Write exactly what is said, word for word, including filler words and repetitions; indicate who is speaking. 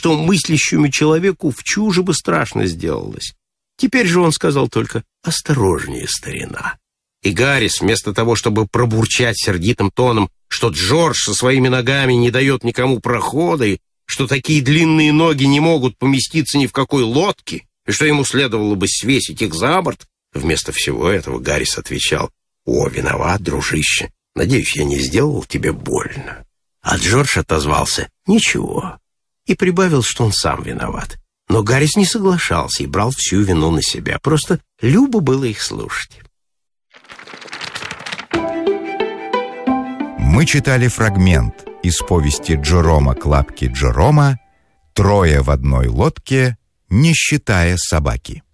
Speaker 1: что мыслящему человеку в чуже бы страшно сделалось. Теперь же он сказал только «осторожнее, старина». И Гаррис, вместо того, чтобы пробурчать сердитым тоном, что Джордж со своими ногами не дает никому прохода, и что такие длинные ноги не могут поместиться ни в какой лодке, и что ему следовало бы свесить их за борт, вместо всего этого Гаррис отвечал: «О, виноват, дружище, надеюсь, я не сделал тебе больно». А Джордж отозвался «ничего» и прибавил, что он сам виноват. Но Гаррис не соглашался и брал всю вину на себя. Просто любо было их слушать.
Speaker 2: Мы читали фрагмент из повести Джерома Клапки Джерома «Трое в одной лодке, не считая собаки».